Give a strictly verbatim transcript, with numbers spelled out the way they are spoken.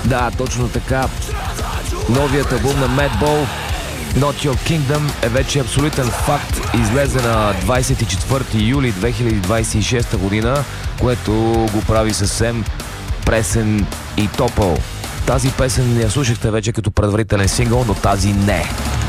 Да, точно така. Новият албум на Madball, Not Your Kingdom, е вече абсолютен факт. Излезе на двадесет и четвърти юли две хиляди двадесет и шеста година, което го прави съвсем пресен и топъл. Тази песен я слушахте вече като предварителен сингъл, но тази не.